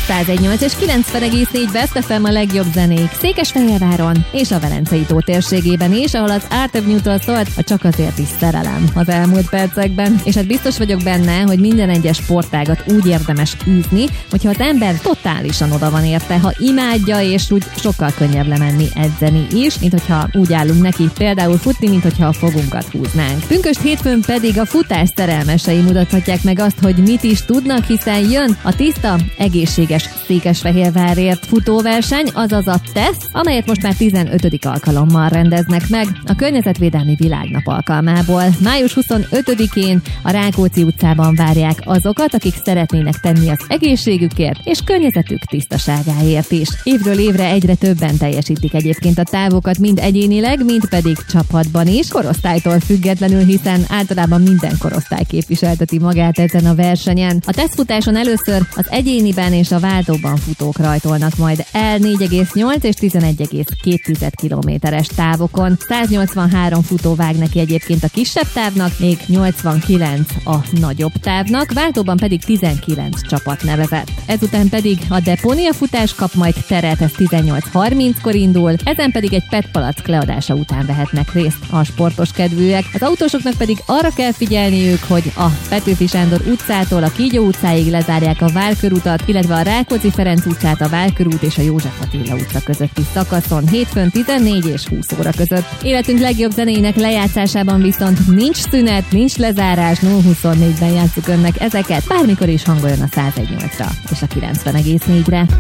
101.8 és 90,4 Best FM a legjobb zenék Székesfehérváron és a Velencei tó térségében is, ahol az Art Avenue-tól szólt a Csak azért is szerelem az elmúlt percekben. És hát biztos vagyok benne, hogy minden egyes sportágat úgy érdemes űzni, hogyha az ember totálisan oda van érte, ha imádja, és úgy sokkal könnyebb lemenni edzeni is, mint hogyha úgy állunk neki például futni, mint hogyha a fogunkat húznánk. Pünkösd hétfőn pedig a futás szerelmesei mutathatják meg azt, hogy mit is tudnak, hiszen jön a tiszta, egészséges Székesfehérvárért futóverseny, azaz a TESZ, amelyet most már 15. alkalommal rendeznek meg a Környezetvédelmi Világnap alkalmából. Május 25-én a Rákóczi utcában várják azokat, akik szeretnének tenni az egészségükért és környezetük tisztaságáért is. Évről évre egyre többen teljesítik egyébként a távokat, mind egyénileg, mind pedig csapatban is, korosztálytól függetlenül, hiszen általában minden korosztály képviselteti magát ezen a versenyen. A tesztfutáson először az egyéniben és a váltóban futók rajtolnak majd el 4,8 és 11,2 kilométeres távokon. 183 futó vág neki egyébként a kisebb távnak, még 89 a nagyobb távnak, váltóban pedig 19 csapat nevezett. Ezután pedig a Depónia futás kap majd teret, ez 18:30-kor indul, ezen pedig egy PET palack leadása után vehetnek részt a sportos kedvűek. Az autósoknak pedig arra kell figyelniük, hogy a Petőfi Sándor utcától a Kígyó utcáig lezárják a Várkörutat, illetve a Rákóczi Ferenc utcát, a Várkörút és a József Attila utca közötti szakaszon hétfőn 14 és 20 óra között. Életünk legjobb zenéinek lejátszásában viszont nincs szünet, nincs lezárás, 0-24-ben játsszuk önnek ezeket, bármikor is hangoljon a 101.8-ra és a 90,4-re.